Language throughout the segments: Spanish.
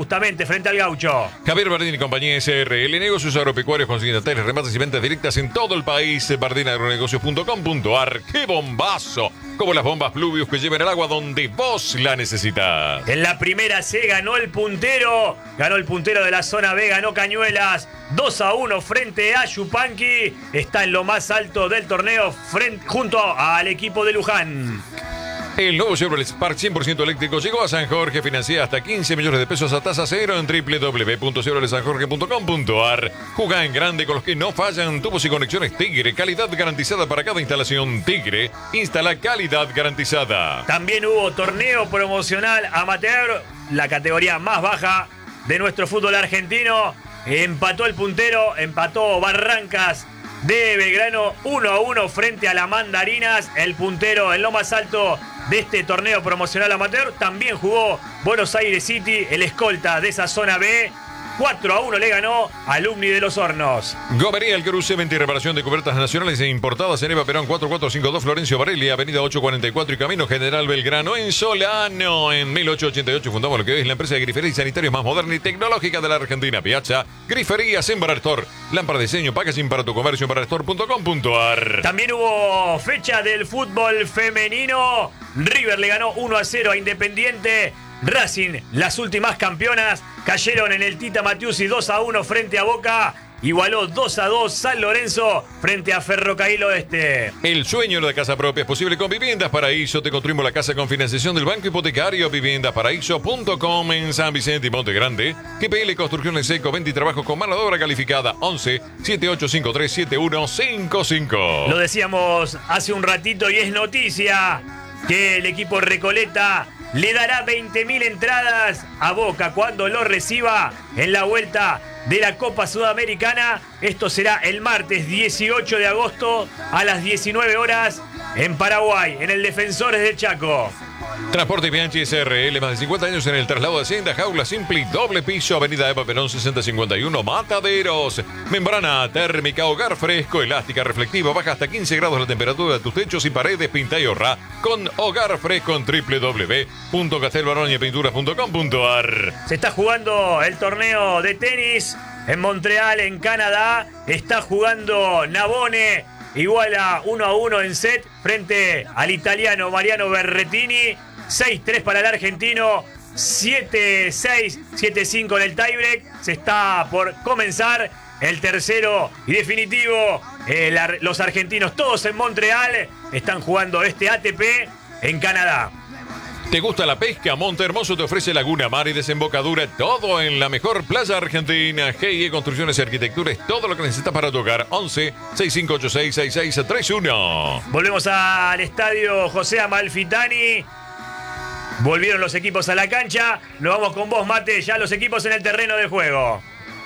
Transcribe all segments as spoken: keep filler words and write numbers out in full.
justamente frente al Gaucho. Javier Bardín y compañía S R L, negocios agropecuarios, consignatarios, remates y ventas directas en todo el país. bardín agronegocios punto com punto a r. ¡Qué bombazo! Como las bombas Pluvius que llevan el agua donde vos la necesitas. En la primera C ganó el puntero. Ganó el puntero de la zona B, ganó Cañuelas. dos a uno frente a Yupanqui. Está en lo más alto del torneo frente, junto al equipo de Luján. El nuevo Chevrolet Spark cien por ciento eléctrico llegó a San Jorge. Financia hasta quince millones de pesos a tasa cero en doble u doble u doble u punto chevrolet san jorge punto com punto a r. Jugá en grande con los que no fallan. Tubos y conexiones Tigre. Calidad garantizada para cada instalación. Tigre. Instala calidad garantizada. También hubo torneo promocional amateur. La categoría más baja de nuestro fútbol argentino. Empató el puntero. Empató Barrancas de Belgrano uno a uno frente a la Mandarinas. El puntero en lo más alto de este torneo promocional amateur. También jugó Buenos Aires City, el escolta de esa zona B. cuatro a uno le ganó al Umni de los Hornos. Gomería El Cruce, venta y reparación de cubiertas nacionales e importadas en Eva Perón cuatro cuatro cinco dos, Florencio Varelli, avenida ocho cuarenta y cuatro y Camino General Belgrano, en Solano. En mil ochocientos ochenta y ocho fundamos lo que hoy es la empresa de grifería y sanitarios más moderna y tecnológica de la Argentina. Piazza, Griferías en Barastor. Lámpara de diseño, packaging para tu comercio en barastor punto com punto a r. También hubo fecha del fútbol femenino. River le ganó uno a cero a Independiente. Racing, las últimas campeonas, cayeron en el Tita Matiusi dos a uno frente a Boca. Igualó dos a dos San Lorenzo frente a Ferrocarril Oeste. El sueño de la casa propia es posible con Viviendas Paraíso. Te construimos la casa con financiación del Banco Hipotecario. viviendas paraíso punto com en San Vicente y Monte Grande. G P L Construcciones Seco, venta y trabajo con mano de obra calificada. once, setenta y ocho cincuenta y tres, setenta y uno cincuenta y cinco. Lo decíamos hace un ratito y es noticia que el equipo Recoleta le dará veinte mil entradas a Boca cuando lo reciba en la vuelta de la Copa Sudamericana. Esto será el martes dieciocho de agosto a las diecinueve horas en Paraguay, en el Defensores del Chaco. Transporte Bianchi S R L, más de cincuenta años en el traslado de hacienda, jaula simple, doble piso, avenida Eva Perón sesenta cincuenta y uno, Mataderos. Membrana térmica, hogar fresco, elástica, reflectiva, baja hasta quince grados la temperatura de tus techos y paredes, pinta y ahorra con hogar fresco en doble u doble u doble u punto castelbaronia pinturas punto com punto a r. Se está jugando el torneo de tenis en Montreal, en Canadá. Está jugando Navone. Iguala uno a uno en set frente al italiano Mariano Berrettini. seis tres para el argentino. siete seis, siete cinco en el tiebreak. Se está por comenzar el tercero y definitivo. El, los argentinos todos en Montreal están jugando este A T P en Canadá. ¿Te gusta la pesca? Monte Hermoso te ofrece laguna, mar y desembocadura, todo en la mejor playa argentina. G I E Construcciones y Arquitectura es todo lo que necesitas para tu hogar. once, sesenta y cinco ochenta y seis, sesenta y seis treinta y uno. Volvemos al estadio José Amalfitani. Volvieron los equipos a la cancha. Nos vamos con vos, Mate, ya los equipos en el terreno de juego.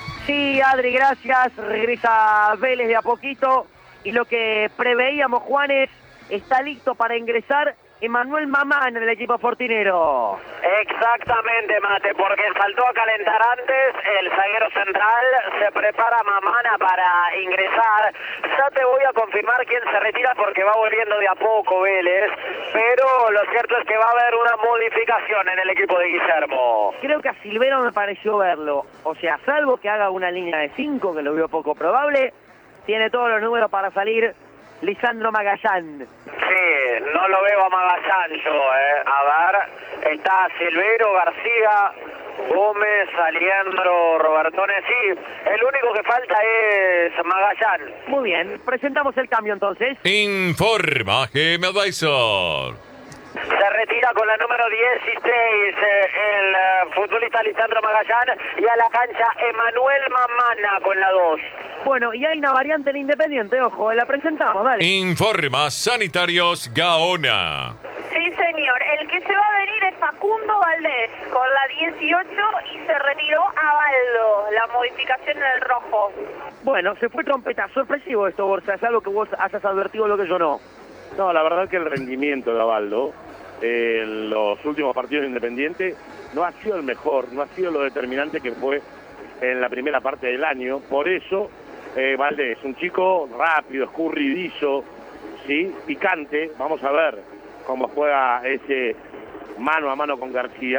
Sí, Adri, gracias. Regresa Vélez de a poquito. Y lo que preveíamos, Juanes, está listo para ingresar Emanuel Mamán en el equipo fortinero. Exactamente, Mate, porque saltó a calentar antes el zaguero central, se prepara Mamana para ingresar. Ya te voy a confirmar quién se retira porque va volviendo de a poco Vélez, pero lo cierto es que va a haber una modificación en el equipo de Guillermo. Creo que a Silvero me pareció verlo, o sea, salvo que haga una línea de cinco, que lo veo poco probable, tiene todos los números para salir Lisandro Magallán. Sí, no lo veo a Magallán yo, eh. A ver, está Silvero, García, Gómez, Aliendro, Robertone. Sí, el único que falta es Magallán. Muy bien, presentamos el cambio entonces. Informa G M Advisor. Se retira con la número dieciséis eh, el eh, futbolista Lisandro Magallán y a la cancha Emanuel Mamana con la dos. Bueno, y hay una variante en Independiente, ojo, la presentamos, dale. Informa Sanitarios Gaona. Sí, señor. El que se va a venir es Facundo Valdés con la dieciocho y se retiró a Baldo, la modificación en el rojo. Bueno, se fue trompeta. Sorpresivo esto, Borja, es algo que vos hayas advertido, lo que yo no. No, la verdad que el rendimiento de Abaldo eh, en los últimos partidos de Independiente no ha sido el mejor, no ha sido lo determinante que fue en la primera parte del año. Por eso, eh, Valdés, un chico rápido, escurridizo, ¿sí? Picante. Vamos a ver cómo juega ese mano a mano con García.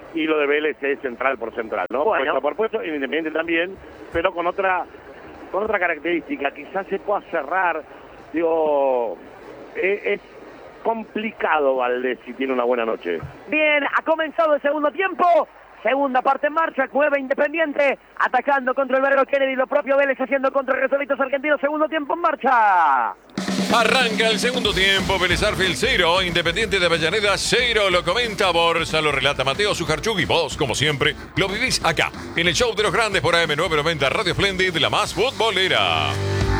y lo de Vélez es central por central, ¿no? Bueno. Puesto por puesto, y Independiente también, pero con otra con otra característica, quizás se pueda cerrar, digo, es, es complicado Valdés si tiene una buena noche. Bien, ha comenzado el segundo tiempo. Segunda parte en marcha, Cueva Independiente, atacando contra el Vergo Kennedy, lo propio Vélez haciendo contra el Resolitos Argentinos, segundo tiempo en marcha. Arranca el segundo tiempo, Vélez Arfield cero, Independiente de Avellaneda cero, lo comenta Borsa, lo relata Mateo Sujarchuk y vos, como siempre, lo vivís acá, en el show de los grandes por A M novecientos noventa, Radio Splendid, la más futbolera.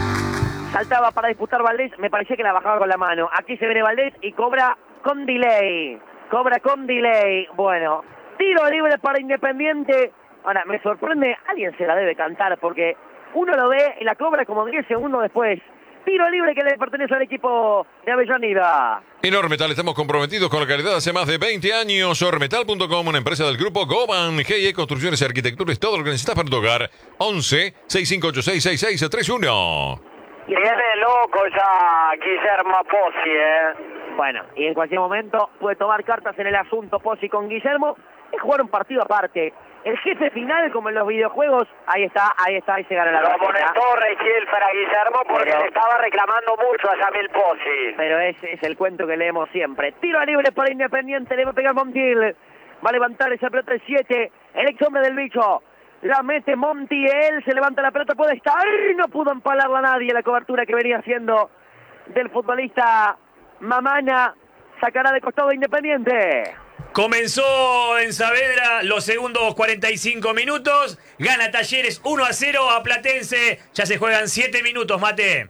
Saltaba para disputar Valdés, me parecía que la bajaba con la mano. Aquí se viene Valdés y cobra con delay, cobra con delay, bueno... Tiro libre para Independiente. Ahora, me sorprende, alguien se la debe cantar porque uno lo ve y la cobra como diez segundos después. Tiro libre que le pertenece al equipo de Avellaneda. En Ormetal estamos comprometidos con la calidad hace más de veinte años. Ormetal punto com, una empresa del grupo Goban, G I E Construcciones y Arquitectura, es todo lo que necesitas para tu hogar. once, sesenta y cinco ochenta y seis, sesenta y seis treinta y uno. Viene loco ya Guillermo Pozzi, ¿eh? Bueno, y en cualquier momento puede tomar cartas en el asunto Pozzi con Guillermo. Es jugar un partido aparte. El jefe final, como en los videojuegos, ahí está, ahí está, ahí se gana la Lo partida. amonestó Rechiel para Guillermo porque Pero- le estaba reclamando mucho a Yamil Pozzi. Pero ese es el cuento que leemos siempre. Tiro libre para Independiente, le va a pegar Montiel. Va a levantar esa pelota el siete, el ex hombre del bicho. La mete Montiel, se levanta la pelota, puede estar. No pudo empalarla a nadie la cobertura que venía haciendo del futbolista Mamana. Sacará de costado Independiente. Comenzó en Saavedra los segundos cuarenta y cinco minutos. Gana Talleres uno a cero a Platense. Ya se juegan siete minutos, Mate.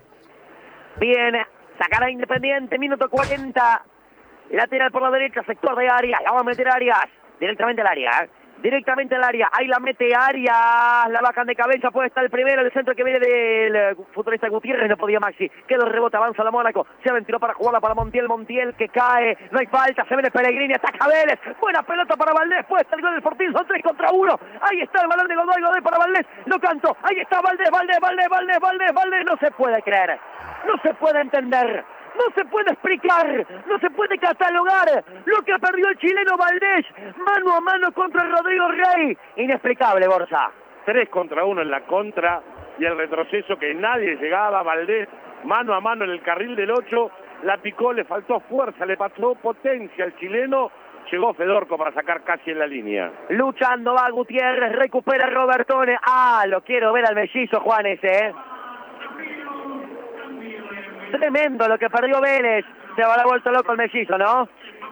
Bien, sacará Independiente, minuto cuarenta. Lateral por la derecha, sector de Arias. La va a meter Arias. Directamente al área, ¿eh? Directamente al área. Ahí la mete Arias. La bajan de cabeza. Puede estar el primero. El centro que viene del eh, futbolista Gutiérrez. No podía Maxi. Quedó el rebote. Avanza la Mónaco. Se aventuró para jugarla para Montiel. Montiel que cae. No hay falta. Se viene Pellegrini. Ataca Vélez. Buena pelota para Valdés. Puede estar el gol del Fortín. Son tres contra uno. Ahí está el balón de Godoy. Godoy para Valdés. Lo canto. Ahí está Valdés. Valdés. Valdés. Valdés. Valdés. Valdés. No se puede creer. No se puede entender. No se puede explicar, no se puede catalogar lo que perdió el chileno Valdés, mano a mano contra el Rodrigo Rey. Inexplicable, Borja. Tres contra uno en la contra y el retroceso que nadie llegaba. Valdés mano a mano en el carril del ocho, la picó, le faltó fuerza, le pasó potencia al chileno. Llegó Fedorco para sacar casi en la línea. Luchando va Gutiérrez, recupera Robertone. Ah, lo quiero ver al mellizo, Juan, ese, ¿eh? Tremendo lo que perdió Vélez. Se habrá vuelto loco el mellizo, ¿no?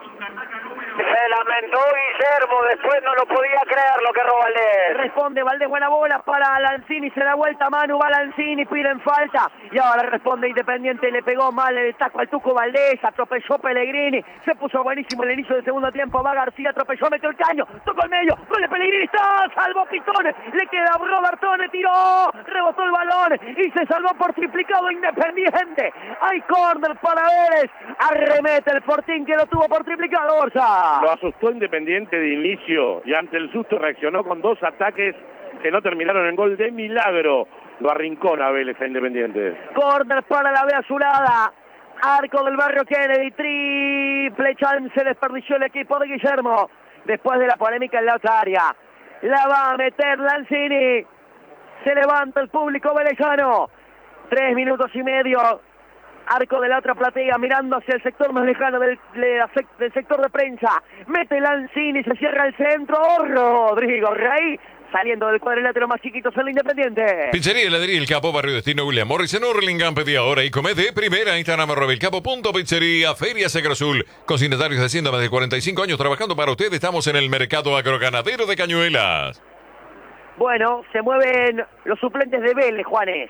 Se lamentó Guillermo, después no lo podía creer lo que robó Valdés. Responde Valdés, buena bola para Lanzini, se da vuelta Manu, va Lanzini, piden falta. Y ahora responde Independiente, le pegó mal el taco al Tuco Valdés, atropelló Pellegrini, se puso buenísimo el inicio del segundo tiempo, va García, atropelló, metió el caño, tocó el medio, gol de Pellegrini, está, salvó Pitone, le queda Robertone, tiró, rebotó el balón y se salvó por triplicado Independiente. Hay córner para Vélez, arremete el Fortín que lo tuvo por triplicado, Borja. Lo asustó Independiente de inicio y ante el susto reaccionó con dos ataques que no terminaron en gol de milagro. Lo arrincona Vélez a Independiente. Corner para la B azulada. Arco del barrio Kennedy. Triple chance desperdició el equipo de Guillermo. Después de la polémica en la otra área. La va a meter Lanzini. Se levanta el público velezano. Tres minutos y medio. Arco de la otra platea, mirando hacia el sector más lejano del, del sector de prensa. Mete Lanzini, se cierra el centro. Rodrigo Rey, saliendo del cuadrilátero más chiquito, son Independiente. Pizzería Heladería El Capo, Barrio Destino, William Morris, en Hurlingham. Pedí ahora y come de primera. Instagram, arroba el capo punto pizzería. Feria Secre Azul. Consignatarios de Hacienda, más de cuarenta y cinco años trabajando para usted. Estamos en el mercado agroganadero de Cañuelas. Bueno, se mueven los suplentes de Vélez, Juanes.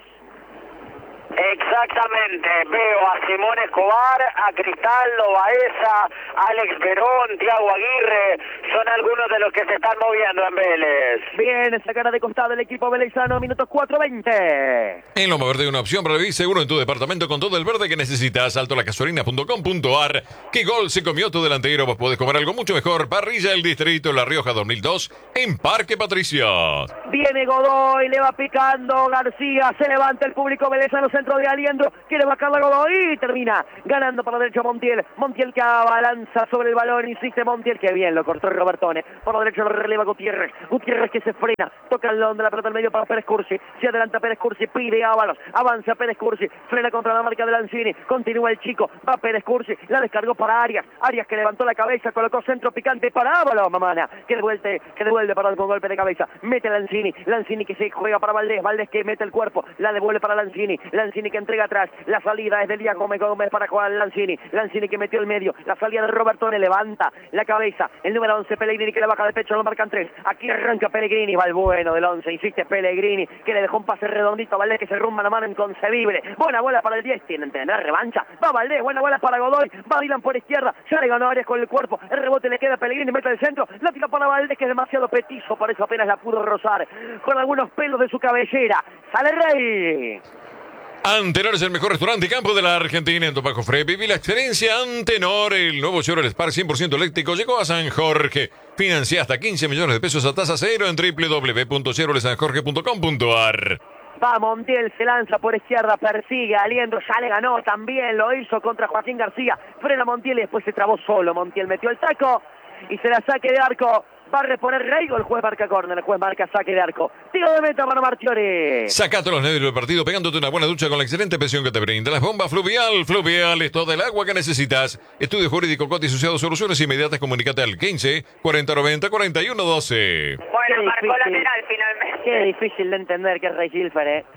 Exactamente, veo a Simón Escobar, a Cristaldo, Baeza, Alex Verón, Tiago Aguirre, son algunos de los que se están moviendo en Vélez. Bien, sacará de costado el equipo velezano, minutos cuatro veinte. En Loma Verde, una opción para vivir seguro en tu departamento con todo el verde que necesitas. Alto la gasolina punto com punto ar. ¿Qué gol se comió tu delantero? Vos podés comer algo mucho mejor. Parrilla El Distrito, La Rioja dos mil dos, en Parque Patricios. Viene Godoy, le va picando García, se levanta el público velezano, centro centro de Aliendro, quiere bajar la Godoy y termina ganando por la derecha Montiel. Montiel que abalanza sobre el balón, insiste Montiel, que bien lo cortó Robertone. Por la derecha lo releva Gutiérrez. Gutiérrez que se frena, toca el don de la pelota al medio para Pérez Cursi. Se adelanta Pérez Cursi, pide Ábalos, avanza Pérez Cursi, frena contra la marca de Lanzini, continúa el chico, va Pérez Cursi, la descargó para Arias. Arias que levantó la cabeza, colocó centro picante para Ábalos, Mamana, que devuelve, que devuelve para con golpe de cabeza. Mete Lanzini, Lanzini que se juega para Valdés, Valdés que mete el cuerpo, la devuelve para Lanzini, Lanzini que entrega atrás, la salida es de Elías Gómez Gómez para Juan Lanzini, Lanzini que metió el medio, la salida de Robertone, levanta la cabeza, el número once Pellegrini que le baja de pecho, lo marcan tres, aquí arranca Pellegrini, va el bueno del once, insiste Pellegrini, que le dejó un pase redondito a Valdés que se rumba la mano inconcebible, buena bola para el diez, tiene tendrá revancha, va Valdés, buena bola para Godoy, va Dylan por izquierda, ya le ganó Arias con el cuerpo, el rebote le queda a Pellegrini, mete el centro, la tira para Valdés que es demasiado petizo, por eso apenas la pudo rozar, con algunos pelos de su cabellera, sale Rey. Antenor es el mejor restaurante y campo de la Argentina. En Topaco Frey viví la experiencia Antenor. El nuevo Chevrolet Spark cien por ciento eléctrico llegó a San Jorge. Financia hasta quince millones de pesos a tasa cero en doble u doble u doble u punto chevrolet san jorge punto com punto a r. Va Montiel, se lanza por izquierda, persigue a Aliendro, ya le ganó, también lo hizo contra Joaquín García. Frena Montiel y después se trabó solo. Montiel metió el taco y se la saque de arco. Va a reponer Rey o el juez marca córner, el juez marca saque de arco. Tiro de meta para Marchiori. Sacate los nervios del partido pegándote una buena ducha con la excelente presión que te brinda las bombas Fluvial. Fluvial es todo el agua que necesitas. Estudio jurídico Coti asociado, soluciones inmediatas. Comunicate al quince, cuarenta noventa, cuarenta y uno doce. Bueno, marcó lateral finalmente. Qué difícil de entender que es Rey Silfer, ¿eh?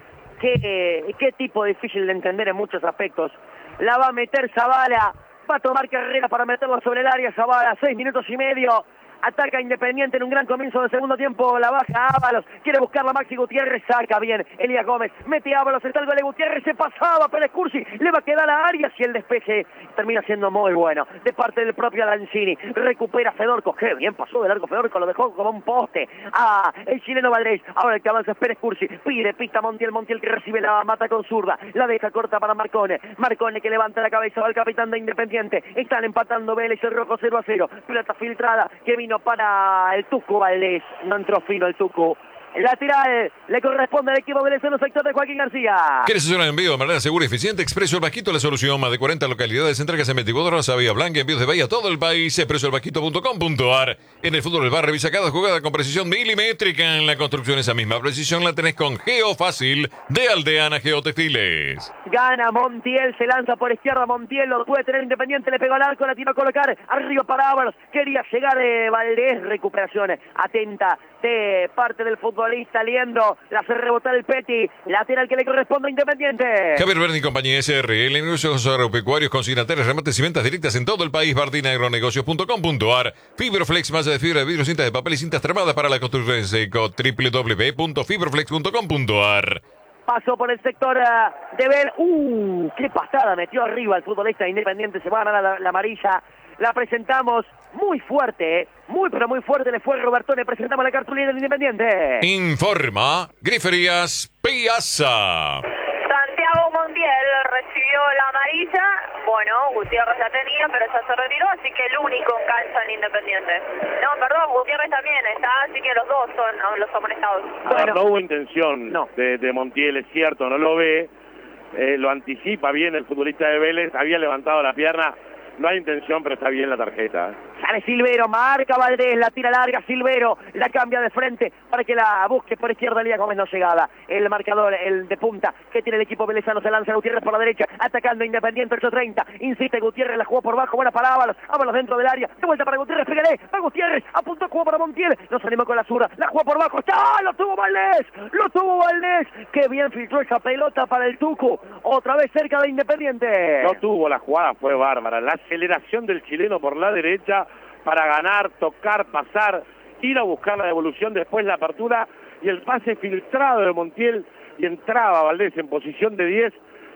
Qué, qué tipo difícil de entender en muchos aspectos. La va a meter Zavala, va a tomar carrera para meterlo sobre el área. Zavala, seis minutos y medio. Ataca Independiente en un gran comienzo del segundo tiempo, la baja Ábalos, quiere buscarla Maxi Gutiérrez, saca bien Elías Gómez, mete Ábalos, está el gol de Gutiérrez, se pasaba Pérez Cursi, le va a quedar a Arias y el despeje termina siendo muy bueno, de parte del propio Lanzini, recupera Fedorco, qué bien pasó de largo Fedorco, lo dejó como un poste, ah, el chileno Valdés, ahora el que avanza es Pérez Cursi, pide pista Montiel, Montiel que recibe la mata con zurda, la deja corta para Marcone, Marcone que levanta la cabeza, va el capitán de Independiente, están empatando Vélez el rojo cero a cero, pelota filtrada, que vino para el Tucu Valdés, no entró fino el Tucu. El lateral le corresponde al equipo venezolano sector de Joaquín García. ¿Quieres hacer un envío de manera segura y eficiente? Expreso El Vasquito, la solución. Más de cuarenta localidades, entregas en veinticuatro horas a Vía Blanca, envíos de Bahía a todo el país. expreso el vasquito punto com punto a r. En el fútbol del bar, revisa cada jugada con precisión milimétrica. En la construcción, esa misma precisión la tenés con Geofácil de Aldeana Geotextiles. Gana Montiel, se lanza por izquierda Montiel, lo puede tener Independiente, le pegó al arco, la tiró a colocar arriba para Ábalos, quería llegar de Valdés, recuperación atenta de parte del futbolista Liendo, la hace rebotar el Peti, lateral que le corresponde a Independiente. Javier Berni, compañía S R L, negocios agropecuarios, consignatarios, remates y ventas directas en todo el país. Bardina Agronegocios punto com punto a r. Fibroflex, malla de fibra de vidrio, cintas de papel y cintas tramadas para la construcción en seco. doble u doble u doble u punto fibroflex punto com punto a r. Pasó por el sector uh, de Bel. ¡Uh! ¡Qué pasada! Metió arriba el futbolista Independiente. Se va a ganar la, la amarilla. La presentamos muy fuerte, ¿eh? Muy, pero muy fuerte le fue Robertone. Presentamos la cartulina del Independiente. Informa Griferías Piazza. Santiago Montiel recibió la amarilla. Bueno, Gutiérrez la tenía, pero ya se retiró, así que el único en cancha en Independiente. No, perdón, Gutiérrez también está, así que los dos son los amonestados. Bueno, no hubo intención no. de, de Montiel, es cierto, no lo ve, eh, lo anticipa bien el futbolista de Vélez, había levantado la pierna, no hay intención, pero está bien la tarjeta. Sale Silvero, marca Valdés, la tira larga, Silvero, la cambia de frente para que la busque por izquierda, Elías Gómez no llegaba. El marcador, el de punta, que tiene el equipo velezano, se lanza Gutiérrez por la derecha, atacando Independiente, ocho treinta, insiste Gutiérrez, la jugó por bajo, buena para Ábalos, Ábalos dentro del área, de vuelta para Gutiérrez, pégale, va Gutiérrez, apuntó, jugó para Montiel, nos animó con la zurda, la jugó por bajo, ¡está! ¡Lo tuvo Valdés! ¡Lo tuvo Valdés! ¡Qué bien filtró esa pelota para el Tucu! Otra vez cerca de Independiente. No tuvo la jugada, fue bárbara, la aceleración del chileno por la derecha para ganar, tocar, pasar, ir a buscar la devolución, después la apertura y el pase filtrado de Montiel y entraba Valdés en posición de diez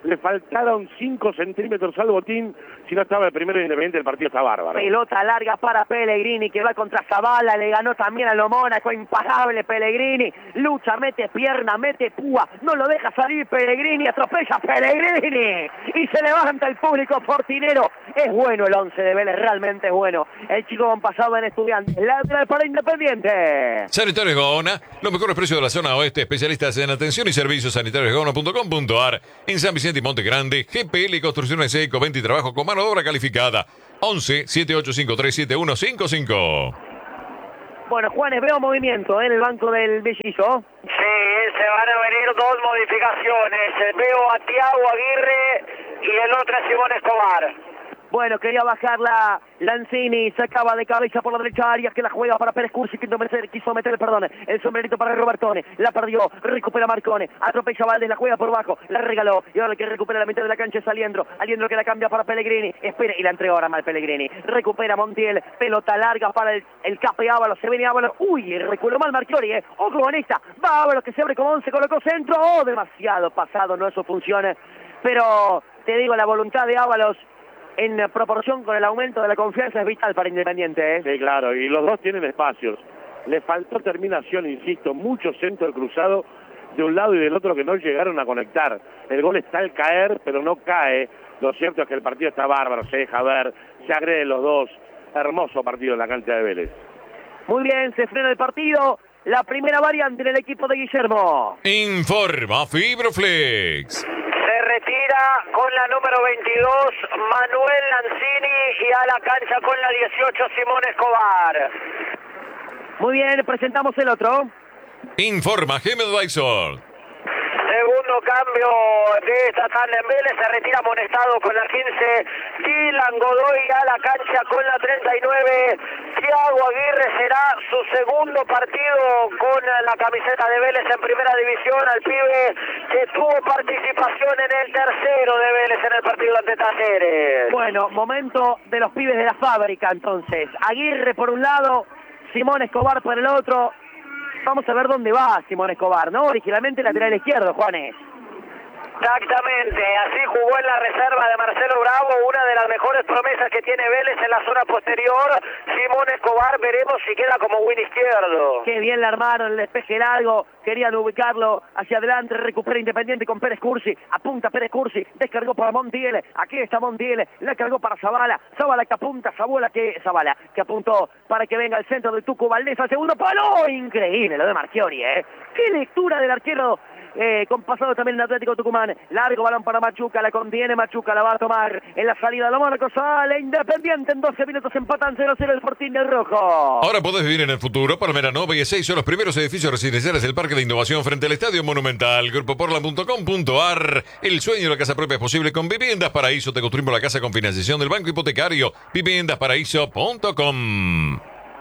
le faltaron cinco centímetros al botín. Si no estaba el primero Independiente, el partido está bárbaro. Pelota larga para Pellegrini, que va contra Zavala, le ganó también a lo Mónaco, imparable Pellegrini, lucha, mete pierna, mete púa, no lo deja salir Pellegrini, atropella Pellegrini, y se levanta el público fortinero. Es bueno el once de Vélez, realmente es bueno. El chico han pasado en Estudiantes, lateral para Independiente. Sanitarios Gaona, los mejores precios de la zona oeste, especialistas en atención y servicios sanitarios gaona punto com punto ar. En San Vicente y Monte Grande, G P L Construcciones Eco, venta y trabajo con mano de obra calificada. once, siete ocho cinco tres, siete uno cinco cinco. Bueno, Juanes, veo movimiento ¿eh? en el banco del Bellizo. Sí, se van a venir dos modificaciones. Veo a Thiago Aguirre y el otro es Simón Escobar. Bueno, quería bajarla Lanzini, sacaba de cabeza por la derecha Arias, que la juega para Pérez Cursi, quiso meter, quiso meter perdón, el sombrerito para Robertone, la perdió, recupera Marcone, atropella Valdés, la juega por bajo, la regaló, y ahora que recupera la mitad de la cancha es Aliendro, Aliendro que la cambia para Pellegrini, espera, y la entregó ahora mal Pellegrini, recupera Montiel, pelota larga para el, el Cape Ábalos, se viene Ábalos, uy, reculó mal Marchiori, eh, ojo con esta, va Ábalos que se abre como once, colocó centro, oh, demasiado pasado, no eso funciona, pero te digo, la voluntad de Ábalos en proporción con el aumento de la confianza es vital para Independiente, ¿eh? Sí, claro, y los dos tienen espacios. Le faltó terminación, insisto, mucho centro cruzado de un lado y del otro que no llegaron a conectar. El gol está al caer, pero no cae. Lo cierto es que el partido está bárbaro, se deja ver, se agreden los dos. Hermoso partido en la cancha de Vélez. Muy bien, se frena el partido. La primera variante en el equipo de Guillermo. Informa Fibroflex. Retira con la número veintidós Manuel Lanzini y a la cancha con la dieciocho Simón Escobar. Muy bien, presentamos el otro. Informa Gemedvisor. Segundo cambio de esta tarde en Vélez, se retira amonestado con la quince Dylan Godoy a la cancha con la treinta y nueve. Thiago Aguirre será su segundo partido con la camiseta de Vélez en primera división, al pibe que tuvo participación en el tercero de Vélez en el partido ante Talleres. Bueno, momento de los pibes de la fábrica entonces. Aguirre por un lado, Simón Escobar por el otro. Vamos a ver dónde va Simón Escobar, ¿no? Originalmente lateral izquierdo, Juanes. Exactamente, así jugó en la reserva de Marcelo Bravo, una de las mejores promesas que tiene Vélez en la zona posterior. Simón Escobar, veremos si queda como win izquierdo. Qué bien la armaron, el despeje largo, querían ubicarlo hacia adelante, recupera Independiente con Pérez Cursi, apunta Pérez Cursi, descargó para Montiel, aquí está Montiel, la cargó para Zavala, Zavala que apunta, Zavala que, Zavala, que apuntó para que venga al centro del Tucu Valdés al segundo palo, increíble lo de Marchiori, ¿eh? Qué lectura del arquero. Eh, con pasado también en Atlético Tucumán, largo balón para Machuca, la contiene Machuca, la va a tomar en la salida de Mónaco, sale Independiente en doce minutos, empatan cero cero el Fortín del Rojo. Ahora podés vivir en el futuro. Palmera Nova y E seis son los primeros edificios residenciales del Parque de Innovación frente al Estadio Monumental. Grupo Portland punto com punto ar. El sueño de la casa propia es posible con Viviendas Paraíso. Te construimos la casa con financiación del Banco Hipotecario. viviendas paraíso punto com.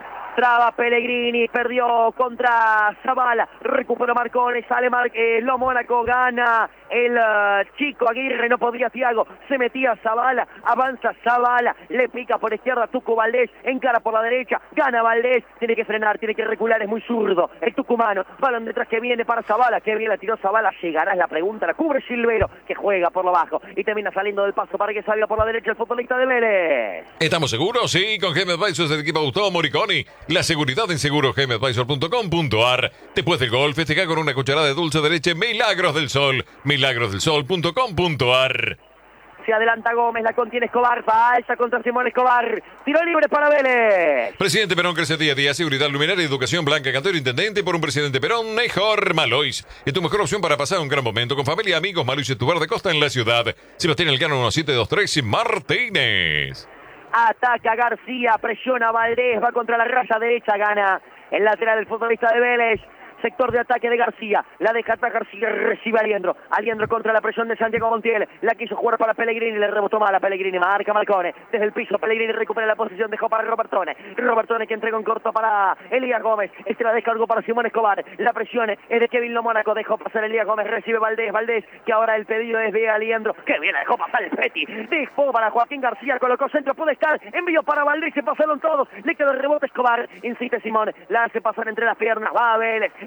Traba Pellegrini, perdió contra Zavala, recupera Marcone, sale Mar eh, lo Mónaco, gana el uh, chico Aguirre, no podía Thiago, se metía Zavala, avanza Zavala, le pica por izquierda Tucu Valdés, encara por la derecha, gana Valdés, tiene que frenar, tiene que recular, es muy zurdo, el tucumano, balón detrás que viene para Zavala, que bien la tiró Zavala, llegará, es la pregunta, la cubre Silvero, que juega por lo bajo, y termina saliendo del paso para que salga por la derecha el futbolista de Vélez. ¿Estamos seguros? Sí, con G M Advisors del equipo Gustavo Moriconi. La seguridad en seguro G M Advisor punto com punto ar. Después del gol, festeja con una cucharada de dulce de leche Milagros del Sol. milagros del sol punto com punto ar. Se adelanta Gómez, la contiene Escobar, falta contra Simón Escobar, tiro libre para Vélez. Presidente Perón crece día a día, seguridad luminaria, educación blanca, cantero intendente por un presidente Perón, mejor Malois. Es tu mejor opción para pasar un gran momento con familia, amigos. Malois es tu bar de costa en la ciudad. Sebastián Elcano uno siete dos tres Martínez. Ataca García, presiona a Valdés, va contra la raya derecha, gana el lateral del futbolista de Vélez. Sector de ataque de García, la deja atrás García, recibe a Aliendro, Aliendro contra la presión de Santiago Montiel, la quiso jugar para Pellegrini, le rebotó mal a Pellegrini, marca Marcone, desde el piso Pellegrini recupera la posición, dejó para Robertone, Robertone que entregó en corto para Elías Gómez, este la descargó para Simón Escobar, la presión es de Kevin Lo Mónaco, dejó pasar Elías Gómez, recibe Valdés, Valdés, que ahora el pedido es de Aliendro, que bien la dejó pasar el Peti, dejó para Joaquín García, colocó centro, puede estar, envió para Valdés, se pasaron todos, le quedó el rebote Escobar, insiste Simón, la hace pasar entre las piernas, va a Vélez,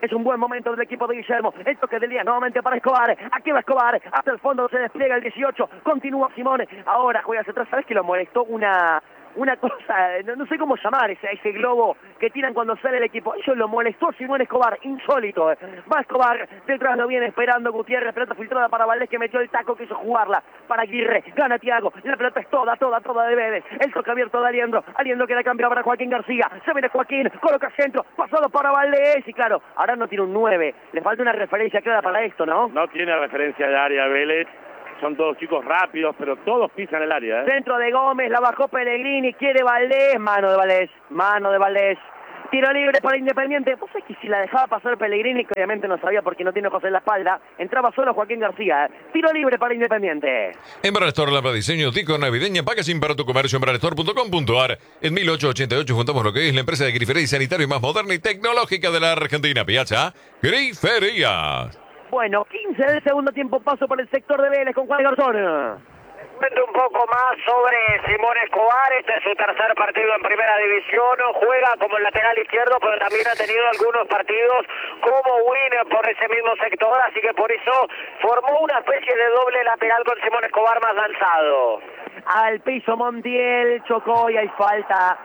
Es un buen momento del equipo de Guillermo. El toque del día nuevamente para Escobar. Aquí va Escobar. Hasta el fondo se despliega el dieciocho. Continúa Simón. Ahora juega hacia atrás. ¿Sabes que lo molestó? Una... Una cosa, no, no sé cómo llamar ese, ese globo que tiran cuando sale el equipo. Eso lo molestó Simón Escobar, insólito. Eh. Va Escobar, detrás lo viene esperando Gutiérrez, pelota filtrada para Valdés que metió el taco, quiso jugarla para Aguirre, gana Thiago, la pelota es toda, toda, toda de Vélez. El toque abierto de Aliendro, Aliendro que la cambia para Joaquín García, se viene Joaquín, coloca centro, pasado para Valdés y claro, ahora no tiene un nueve, le falta una referencia clara para esto, ¿no? No tiene referencia de área Vélez. Son todos chicos rápidos, pero todos pisan el área. ¿eh? Centro de Gómez, la bajó Pellegrini, quiere Valdés, mano de Valdés, mano de Valdés. Tiro libre para Independiente. Vos sabés que si la dejaba pasar Pellegrini, que obviamente no sabía porque no tiene ojos en la espalda, entraba solo Joaquín García. ¿eh? Tiro libre para Independiente. En Branestore, lámpara de diseño, tico navideña, packaging para tu comercio en branestore punto com punto ar. En mil ochocientos ochenta y ocho juntamos lo que es la empresa de grifería y sanitario más moderna y tecnológica de la Argentina. Piazza Grifería. Bueno, quince del segundo tiempo, paso por el sector de Vélez con Juan Garzón. Cuento un poco más sobre Simón Escobar. Este es su tercer partido en primera división. Juega como lateral izquierdo, pero también ha tenido algunos partidos como winner por ese mismo sector. Así que por eso formó una especie de doble lateral con Simón Escobar más lanzado. Al piso Montiel, chocó y hay falta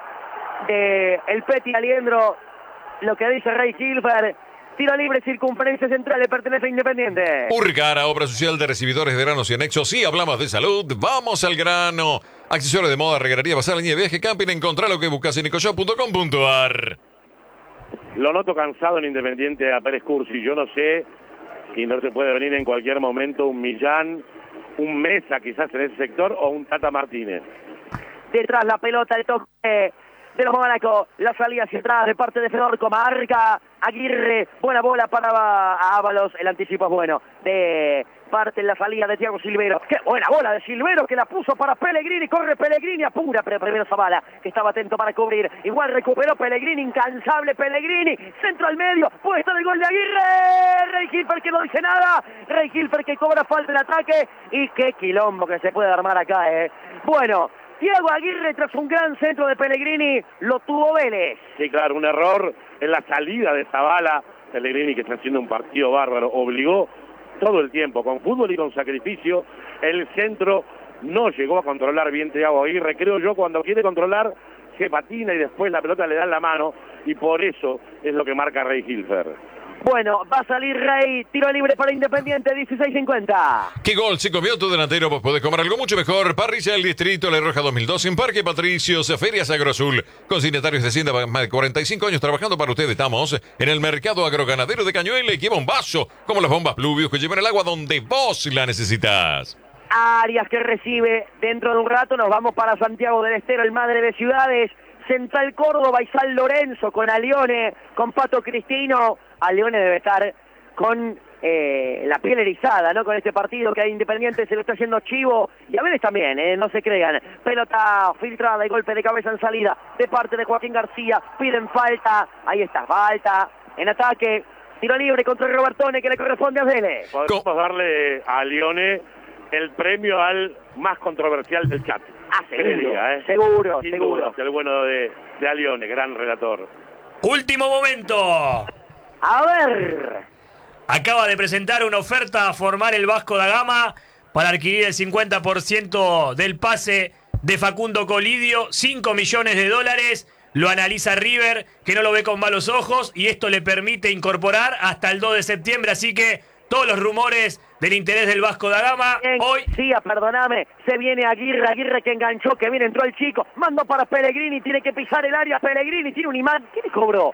de el Peti Aliendro. Lo que dice Rey Hilfer. Tiro libre, circunferencia central, le pertenece a Independiente. Urcara, obra social de recibidores de granos y anexos. Sí, hablamos de salud. Vamos al grano. Accesorios de moda, regarería, pasar línea de viaje, camping. Encontrá lo que buscas en nicoshop punto com punto ar. Lo noto cansado en Independiente a Pérez Cursi. Yo no sé si no se puede venir en cualquier momento un Millán, un Mesa quizás en ese sector o un Tata Martínez. Detrás la pelota, el toque de los Mónacos, la salida hacia atrás de parte de Fedorco, marca Aguirre, buena bola para Ábalos, el anticipo es bueno, de parte en la salida de Thiago Silvero, qué buena bola de Silvero que la puso para Pellegrini, corre Pellegrini, apura, pero primero Zavala, que estaba atento para cubrir, igual recuperó Pellegrini, incansable Pellegrini, centro al medio, puede estar el gol de Aguirre, Rey Hilfer que no dice nada, Rey Hilfer que cobra falta en ataque, y qué quilombo que se puede armar acá, eh. Bueno, Thiago Aguirre tras un gran centro de Pellegrini, lo tuvo Vélez. Sí, claro, un error en la salida de Zavala. Pellegrini, que está haciendo un partido bárbaro, obligó todo el tiempo, con fútbol y con sacrificio. El centro no llegó a controlar bien Thiago Aguirre. Creo yo, cuando quiere controlar, se patina y después la pelota le da en la mano. Y por eso es lo que marca Rey Hilfer. Bueno, va a salir Rey, tiro libre para Independiente, dieciséis cincuenta. ¿Qué gol se comió tu delantero? Vos podés comer algo mucho mejor. Parrilla del Distrito, La Roja dos mil dos, en Parque Patricios, Ferias Agroazul. Consignatarios de Hacienda, más de cuarenta y cinco años trabajando para ustedes. Estamos en el mercado agroganadero de Cañuelas y que bombazo, como las bombas Pluvius que llevan el agua donde vos la necesitas. Arias que recibe, dentro de un rato nos vamos para Santiago del Estero, el madre de ciudades. Central Córdoba y San Lorenzo con Alione, con Pato Cristino. Alione debe estar con eh, la piel erizada, ¿no? Con este partido que a Independiente se lo está haciendo chivo. Y a Vélez también, ¿eh? No se crean. Pelota filtrada y golpe de cabeza en salida de parte de Joaquín García. Piden falta. Ahí está, falta. En ataque. Tiro libre contra Robertone que le corresponde a Vélez. Podemos darle a Alione el premio al más controversial del chat. Ah, seguro, diga, ¿eh? seguro, Sin seguro. duda, el bueno de, de Alione, gran relator. Último momento. A ver. Acaba de presentar una oferta a formar el Vasco da Gama para adquirir el cincuenta por ciento del pase de Facundo Colidio, cinco millones de dólares. Lo analiza River, que no lo ve con malos ojos, y esto le permite incorporar hasta el dos de septiembre, así que todos los rumores del interés del Vasco da Gama. Bien, Hoy sí, perdóname, se viene Aguirre, Aguirre que enganchó, que viene, entró el chico, mando para Pellegrini, tiene que pisar el área, Pellegrini tiene un imán, ¿qué le cobró?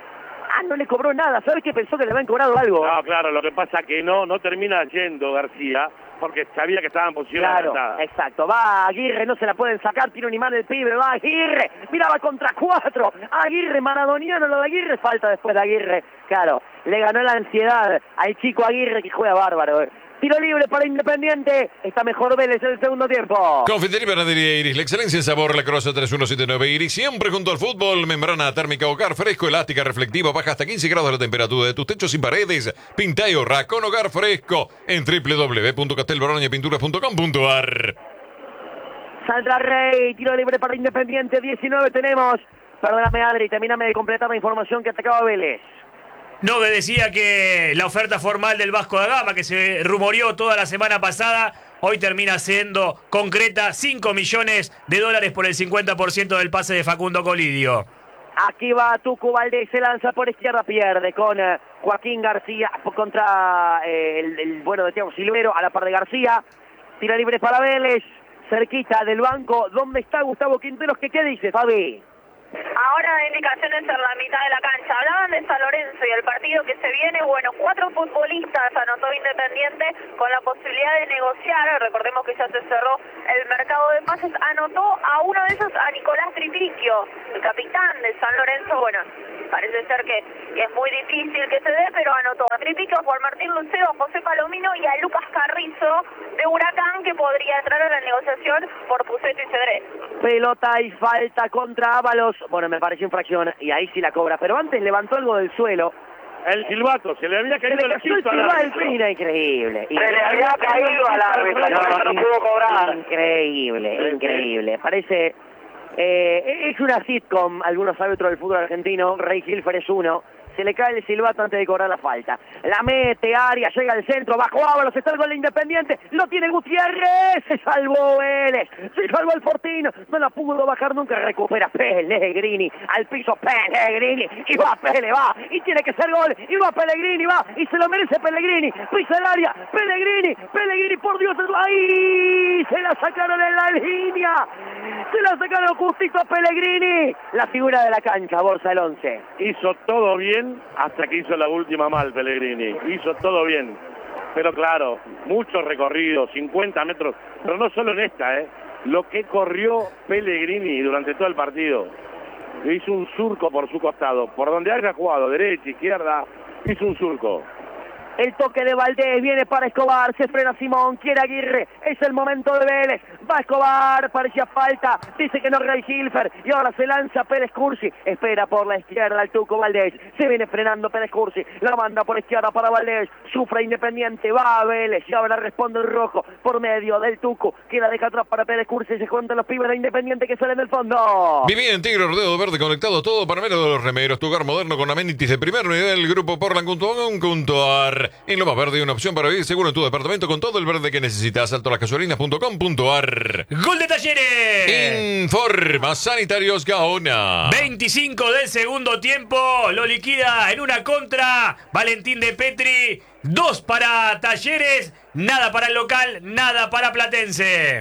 Ah, no le cobró nada, ¿sabes qué? Pensó que le habían cobrado algo. No, claro, lo que pasa que no, no termina yendo García, porque sabía que estaba en posición Claro, adelantada. exacto, va Aguirre, no se la pueden sacar, tiene un imán el pibe, va Aguirre, miraba contra cuatro, Aguirre, maradoniano, lo de Aguirre, falta después de Aguirre, claro, le ganó la ansiedad al chico Aguirre que juega bárbaro. eh. Tiro libre para Independiente, está mejor Vélez en el segundo tiempo. Confitería y Panadería Iris, la excelencia en sabor, la Cross tres uno siete nueve Iris, siempre junto al fútbol, membrana térmica hogar, fresco, elástica, reflectiva, baja hasta quince grados la temperatura de tus techos sin paredes, pinta y ahorra con hogar fresco en doble u doble u doble u punto castelbaronia pinturas punto com punto ar. Saldrá Rey, tiro libre para Independiente, diecinueve tenemos. Perdóname Adri, termíname de completar la información que atacaba Vélez. No, que decía que la oferta formal del Vasco da Gama, que se rumoreó toda la semana pasada, hoy termina siendo concreta. Cinco millones de dólares por el cincuenta por ciento del pase de Facundo Colidio. Aquí va Tucu Valdés, se lanza por izquierda, pierde con eh, Joaquín García contra eh, el, el bueno de Thiago Silvero a la par de García. Tira libre para Vélez, cerquita del banco. ¿Dónde está Gustavo Quinteros? ¿Qué, qué dice, Fabi? Ahora indicaciones en la mitad de la cancha. Hablaban de San Lorenzo y el partido que se viene. Bueno, cuatro futbolistas anotó Independiente con la posibilidad de negociar. Recordemos que ya se cerró el mercado de pases. Anotó a uno de esos, a Nicolás Tripiquio, el capitán de San Lorenzo. Bueno, parece ser que, que es muy difícil que se dé, pero anotó a Tripiquio, Juan Martín Lucero, a José Palomino y a Lucas Carrizo de Huracán, que podría entrar a la negociación por Puceto y Cedré. Pelota y falta contra Ábalos. Bueno, me pareció infracción y ahí sí la cobra, pero antes levantó algo del suelo. El silbato, se le había caído el silbato al árbitro. Mira, increíble. Se le había caído al árbitro, no, no pudo cobrar. Increíble, increíble. Parece, eh, es una sitcom, algunos árbitros del fútbol argentino. Rey Hilfer es uno. Se le cae el silbato antes de cobrar la falta. La mete, Arias, llega al centro, bajo Ábalos, está el gol de Independiente, lo tiene Gutiérrez, se salvó Vélez, se salvó el Fortín, no la pudo bajar nunca, recupera Pellegrini, al piso Pellegrini, y va Pele, va, y tiene que ser gol, y va Pellegrini, va, y se lo merece Pellegrini, pisa el área, Pellegrini, Pellegrini, por Dios, ahí, se la sacaron en la línea, se la sacaron justito a Pellegrini, la figura de la cancha, Borsa el once. Hizo todo bien hasta que hizo la última mal Pellegrini, hizo todo bien, pero claro, mucho recorrido, cincuenta metros, pero no solo en esta, ¿eh? Lo que corrió Pellegrini durante todo el partido, hizo un surco por su costado, por donde haya jugado, derecha, izquierda, hizo un surco. El toque de Valdés viene para Escobar, se frena Simón, quiere Aguirre, es el momento de Vélez, va Escobar, parecía falta, dice que no Rey Hilfer, y ahora se lanza Pérez Cursi, espera por la izquierda el Tuco Valdés, se viene frenando Pérez Cursi, la manda por izquierda para Valdés, sufre Independiente, va a Vélez, y ahora responde el rojo, por medio del Tuco, que la deja atrás para Pérez Cursi, se cuentan los pibes de Independiente que salen del fondo. Viví en Tigre, Rodeo Verde, conectado todo para menos de los remeros, tu hogar moderno con amenities de primer nivel, grupo Portland punto ar. En Loma Verde, una opción para vivir seguro en tu departamento con todo el verde que necesitas. Alto las gasolinas punto com punto ar. ¡Gol de Talleres! Informa Sanitarios Gaona. veinticinco del segundo tiempo. Lo liquida en una contra Valentín de Petri. Dos para Talleres. Nada para el local, nada para Platense.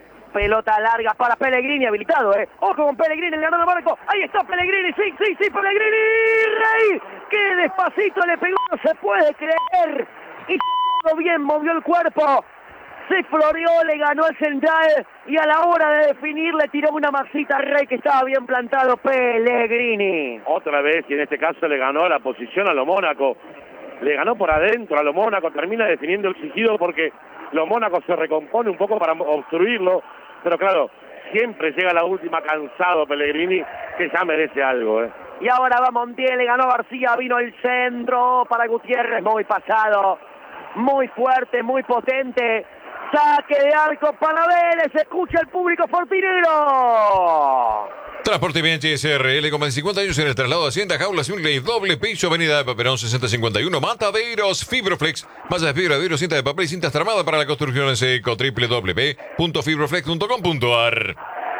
Pelota larga para Pellegrini, habilitado, ¿eh? Ojo con Pellegrini, le ganó el marco. Ahí está Pellegrini, sí, sí, sí, Pellegrini. Rey, que despacito le pegó, no se puede creer. Hizo todo bien, movió el cuerpo. Se floreó, le ganó el central. Y a la hora de definir le tiró una maxita a Rey, que estaba bien plantado Pellegrini. Otra vez, y en este caso le ganó la posición a lo Mónaco. Le ganó por adentro a lo Mónaco, termina definiendo el sigido porque lo Mónaco se recompone un poco para obstruirlo. Pero claro, siempre llega la última cansado Pellegrini, que ya merece algo, ¿eh? Y ahora va Montiel, le ganó García, vino el centro para Gutiérrez, muy pasado, muy fuerte, muy potente. Saque de arco para Vélez, escucha el público fortinero. Transporte Bien H S R L con más de cincuenta años en el traslado de Hacienda, Jaula Simple y doble piso, avenida de Paperón sesenta cincuenta y uno, Mataderos, Fibroflex, malla de fibra de vidrio, cinta de papel y cintas tramadas para la construcción en seco, doble u doble u doble u punto fibroflex punto com punto ar.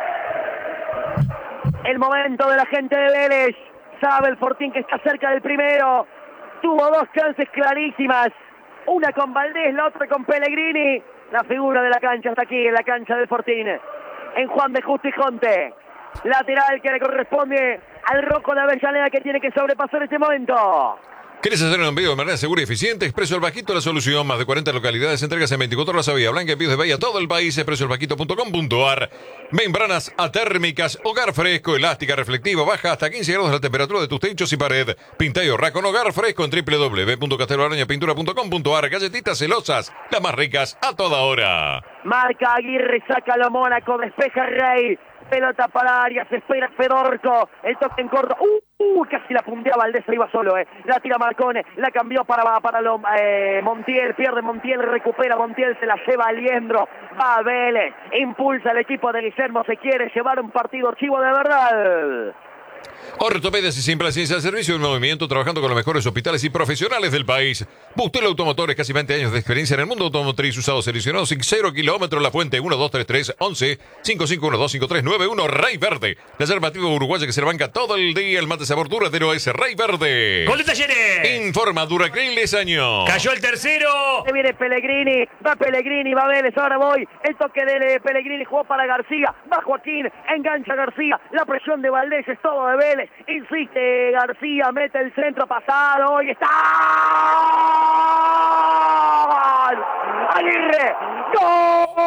El momento de la gente de Vélez, sabe el Fortín que está cerca del primero, tuvo dos chances clarísimas, una con Valdés, la otra con Pellegrini, la figura de la cancha está aquí en la cancha del Fortín, en Juan de Justo y Jonte. Lateral que le corresponde al Rojo de Avellaneda, que tiene que sobrepasar este momento. ¿Querés hacer un envío de manera segura y eficiente? Expreso El Bajito, la solución. Más de cuarenta localidades, entregas en veinticuatro horas a Vía Blanca, envíos de Bahía a todo el país. expreso el bajito punto com punto ar. Membranas atérmicas, hogar fresco, elástica, reflectiva, baja hasta quince grados la temperatura de tus techos y pared. Pinta y ahorra con hogar fresco en doble u doble u doble u punto casteloaraña pintura punto com punto ar. Galletitas celosas, las más ricas a toda hora. Marca Aguirre, saca lo Mónaco, despeja Rey. Pelota para Arias, espera Fedorco, el toque en corto, uh, uh, casi la puntea Valdés, se iba solo, eh. La tira Marcone, la cambió para, para lo, eh, Montiel, pierde Montiel, recupera Montiel, se la lleva Aliendro, va a Vélez, impulsa el equipo de Guillermo, se quiere llevar un partido chivo de verdad. Ortopedias y Simple Ciencia, servicio de movimiento, trabajando con los mejores hospitales y profesionales del país. Bustel Automotores, casi veinte años de experiencia en el mundo automotriz, usados seleccionados sin cero kilómetros. La Fuente, uno dos tres tres once cinco cinco uno dos cinco tres nueve uno. Rey Verde, la alternativa uruguaya que se le banca todo el día. El mate sabor duradero es Rey Verde. ¡Gol de Talleres! Informa Duracril de año. Cayó el tercero. Se viene Pellegrini, va Pellegrini, va Vélez, ahora voy. El toque de Pellegrini jugó para García, va Joaquín, engancha García. La presión de Valdés es todo de Vélez. Insiste García, mete el centro pasado y está. ¡Gol! ¡Aguirre! ¡Gol!